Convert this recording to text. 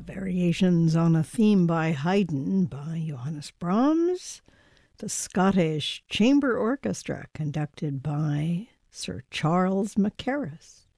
Variations on a Theme by Haydn by Johannes Brahms. The Scottish Chamber Orchestra conducted by Sir Charles Mackerras.